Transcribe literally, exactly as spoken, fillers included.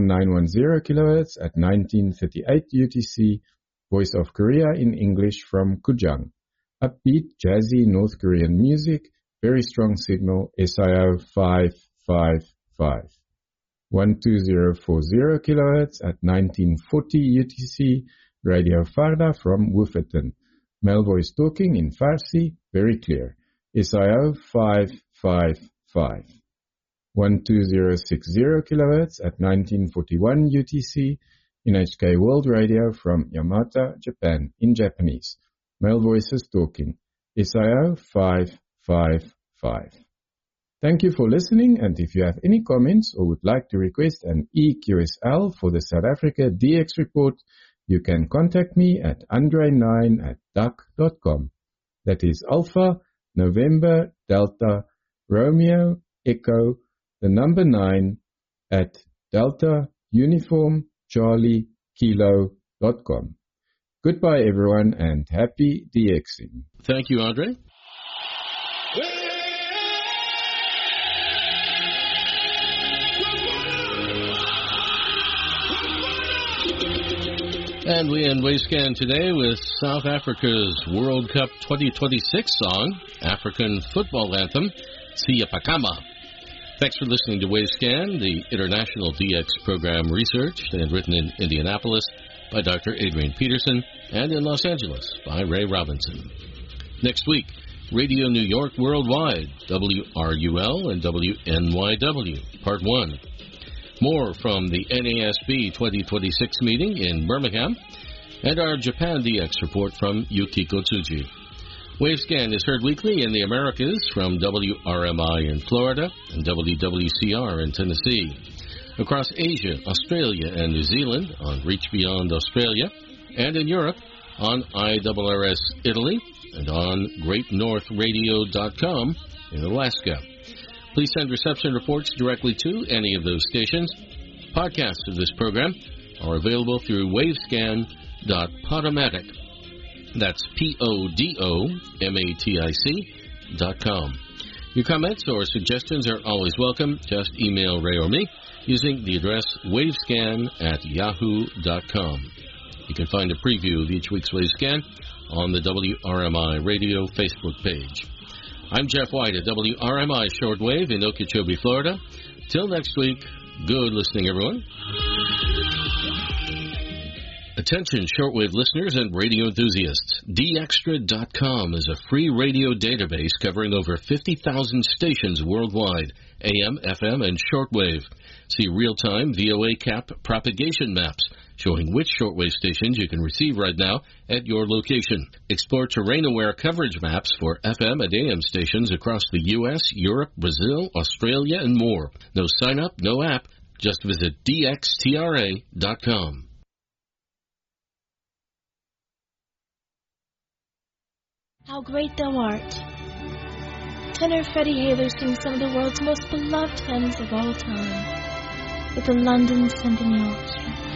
nine one zero kilohertz at nineteen thirty-eight U T C, Voice of Korea in English from Kujang. Upbeat, jazzy North Korean music, very strong signal, S I O five five five. one two zero four zero kilohertz at nineteen forty U T C, Radio Farda from Wufferton. Male voice talking in Farsi, very clear, S I O five five five. one two zero six zero kilohertz at nineteen forty-one U T C, N H K World Radio from Yamata, Japan, in Japanese. Male voices talking, S I O five five five. Thank you for listening, and if you have any comments or would like to request an E Q S L for the South Africa D X report, you can contact me at andre nine at duck dot com. That is Alpha, November, Delta, Romeo, Echo, the number nine at Delta, Uniform, Charlie, Kilo dot com. Goodbye, everyone, and happy DXing. Thank you, Andre. And we end Wavescan today with South Africa's World Cup twenty twenty-six song, African football anthem, Siyapakama. Thanks for listening to Wavescan, the international D X program researched and written in Indianapolis by Doctor Adrian Peterson and in Los Angeles by Ray Robinson. Next week, Radio New York Worldwide, W R U L and W N Y W, Part one. More from the N A S B twenty twenty-six meeting in Birmingham, and our Japan D X report from Yukiko Tsuji. Wavescan is heard weekly in the Americas from W R M I in Florida and W W C R in Tennessee. Across Asia, Australia, and New Zealand on Reach Beyond Australia, and in Europe on I R R S Italy and on great north radio dot com in Alaska. Please send reception reports directly to any of those stations. Podcasts of this program are available through wavescan dot podomatic. That's P O D O M A T I C dot com. Your comments or suggestions are always welcome. Just email Ray or me using the address wavescan at yahoo dot com. You can find a preview of each week's Wavescan on the W R M I Radio Facebook page. I'm Jeff White at W R M I Shortwave in Okeechobee, Florida. Till next week, good listening, everyone. Attention, shortwave listeners and radio enthusiasts. D Extra dot com is a free radio database covering over fifty thousand stations worldwide, A M, F M, and shortwave. See real-time V O A cap propagation maps showing which shortwave stations you can receive right now at your location. Explore terrain-aware coverage maps for F M and A M stations across the U S, Europe, Brazil, Australia, and more. No sign-up, no app. Just visit D X T R A dot com. How great thou art. Tenor Freddie Haler sings some of the world's most beloved hymns of all time with the London Symphony Orchestra.